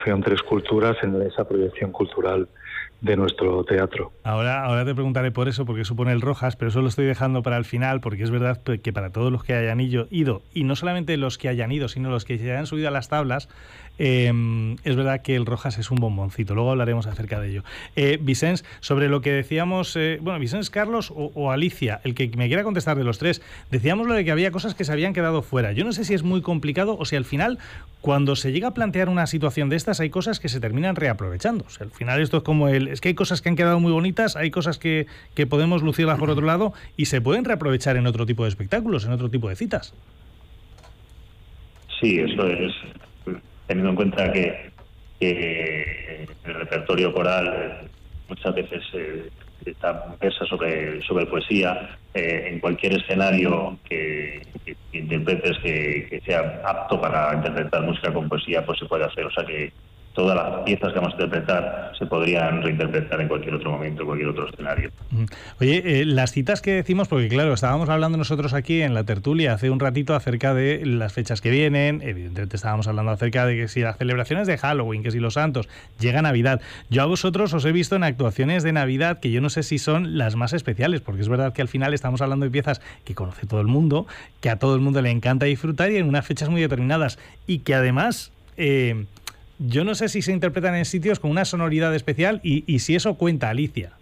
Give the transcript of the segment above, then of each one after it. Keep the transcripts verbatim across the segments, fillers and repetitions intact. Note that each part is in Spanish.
Tres Culturas en esa proyección cultural de nuestro teatro. Ahora, ahora te preguntaré por eso, porque supone el Rojas, pero eso lo estoy dejando para el final, porque es verdad que para todos los que hayan ido, y no solamente los que hayan ido, sino los que se hayan subido a las tablas, eh, es verdad que el Rojas es un bomboncito. Luego hablaremos acerca de ello. Eh, Vicens, sobre lo que decíamos, eh, bueno, Vicens, Carlos o, o Alicia, el que me quiera contestar de los tres, decíamos lo de que había cosas que se habían quedado fuera. Yo no sé si es muy complicado o si al final, cuando se llega a plantear una situación de estas, hay cosas que se terminan reaprovechando. O sea, al final esto es como el... Es que hay cosas que han quedado muy bonitas, hay cosas que, que podemos lucirlas por otro lado y se pueden reaprovechar en otro tipo de espectáculos, en otro tipo de citas. Sí, eso es, teniendo en cuenta que, que el repertorio coral muchas veces eh, está versa sobre, sobre poesía, eh, en cualquier escenario que, que, que interpretes que, que sea apto para interpretar música con poesía, pues se puede hacer. O sea que todas las piezas que vamos a interpretar se podrían reinterpretar en cualquier otro momento, en cualquier otro escenario. Oye, eh, las citas que decimos, porque claro, estábamos hablando nosotros aquí en la tertulia hace un ratito acerca de las fechas que vienen, evidentemente estábamos hablando acerca de que si las celebraciones de Halloween, que si los santos, llega Navidad. Yo a vosotros os he visto en actuaciones de Navidad que yo no sé si son las más especiales, porque es verdad que al final estamos hablando de piezas que conoce todo el mundo, que a todo el mundo le encanta disfrutar y en unas fechas muy determinadas, y que además... Eh, Yo no sé si se interpretan en sitios con una sonoridad especial y, y si eso cuenta, Alicia.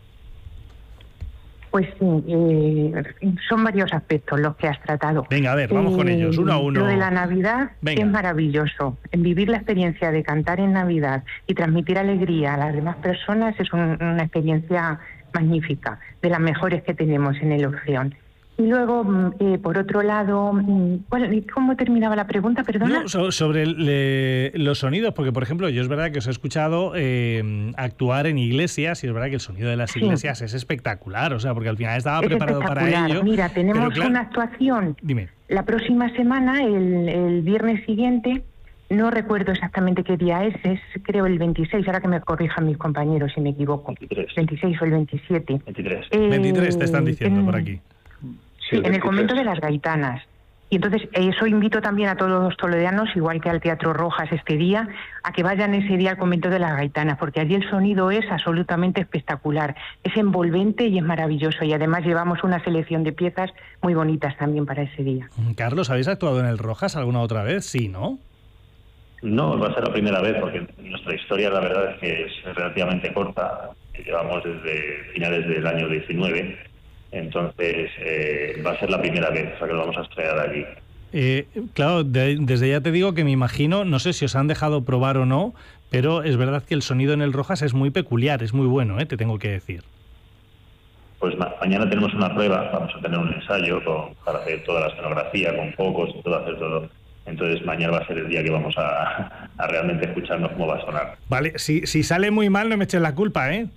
Pues sí, eh, son varios aspectos los que has tratado. Venga, a ver, vamos eh, con ellos, uno a uno. Lo de la Navidad Venga. Es maravilloso. En vivir la experiencia de cantar en Navidad y transmitir alegría a las demás personas es un, una experiencia magnífica, de las mejores que tenemos en el Orfeón. Y luego, eh, por otro lado, ¿cómo terminaba la pregunta? Perdona. No, so, sobre el, eh, los sonidos, porque, por ejemplo, yo es verdad que os he escuchado eh, actuar en iglesias y es verdad que el sonido de las sí. iglesias es espectacular, o sea, porque al final estaba es preparado para ello. Mira, tenemos pero, claro, una actuación dime. La próxima semana, el, el viernes siguiente, no recuerdo exactamente qué día es, es creo el veintiséis, ahora que me corrijan mis compañeros si me equivoco. veintitrés. veintiséis o el veintisiete. veintitrés. Eh, veintitrés te están diciendo en, por aquí. Sí, en el convento de las Gaitanas. Y entonces eso invito también a todos los toledanos, igual que al Teatro Rojas este día, a que vayan ese día al convento de las Gaitanas, porque allí el sonido es absolutamente espectacular, es envolvente y es maravilloso, y además llevamos una selección de piezas muy bonitas también para ese día. Carlos, ¿habéis actuado en el Rojas alguna otra vez? Sí, ¿no? No, va a ser la primera vez, porque nuestra historia la verdad es que es relativamente corta, llevamos desde finales del año diecinueve. Entonces, eh, va a ser la primera vez, o sea que lo vamos a estrenar allí. Eh, claro, de, desde ya te digo que me imagino, no sé si os han dejado probar o no, pero es verdad que el sonido en el Rojas es muy peculiar, es muy bueno, ¿eh? Te tengo que decir. Pues ma mañana tenemos una prueba, vamos a tener un ensayo con, para hacer toda la escenografía, con focos y todo, hacer todo. Entonces mañana va a ser el día que vamos a, a realmente escucharnos cómo va a sonar. Vale, si, si sale muy mal no me eches la culpa, ¿eh?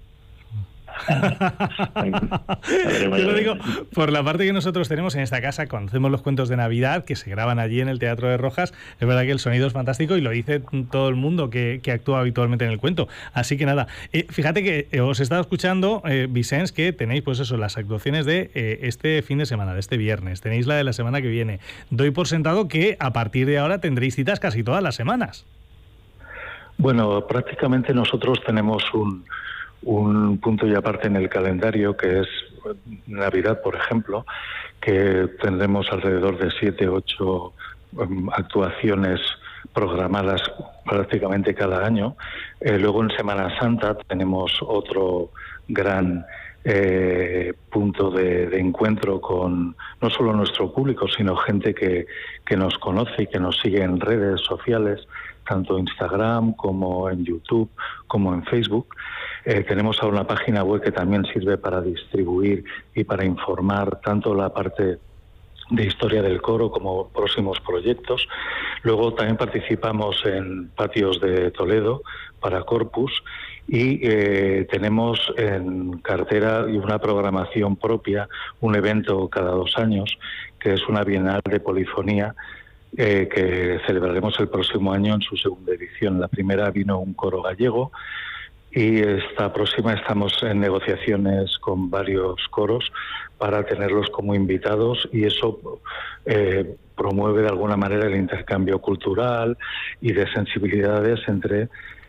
Yo lo digo por la parte que nosotros tenemos en esta casa, cuando hacemos los cuentos de Navidad que se graban allí en el Teatro de Rojas, es verdad que el sonido es fantástico y lo dice todo el mundo que, que actúa habitualmente en el cuento. Así que nada, eh, fíjate que eh, os he estado escuchando, eh, Vicens, que tenéis pues eso, las actuaciones de eh, este fin de semana, de este viernes, tenéis la de la semana que viene. Doy por sentado que a partir de ahora tendréis citas casi todas las semanas. Bueno, prácticamente nosotros tenemos un un punto y aparte en el calendario, que es Navidad, por ejemplo, que tendremos alrededor de siete, ocho um, actuaciones programadas prácticamente cada año. Eh, luego en Semana Santa tenemos otro gran eh, punto de, de encuentro con no solo nuestro público, sino gente que, que nos conoce y que nos sigue en redes sociales, tanto en Instagram como en YouTube, como en Facebook. Eh, tenemos ahora una página web que también sirve para distribuir y para informar tanto la parte de historia del coro como próximos proyectos. Luego también participamos en patios de Toledo para Corpus y eh, tenemos en cartera y una programación propia un evento cada dos años que es una bienal de polifonía eh, que celebraremos el próximo año en su segunda edición. La primera vino un coro gallego y esta próxima estamos en negociaciones con varios coros para tenerlos como invitados y eso eh, promueve de alguna manera el intercambio cultural y de sensibilidades entre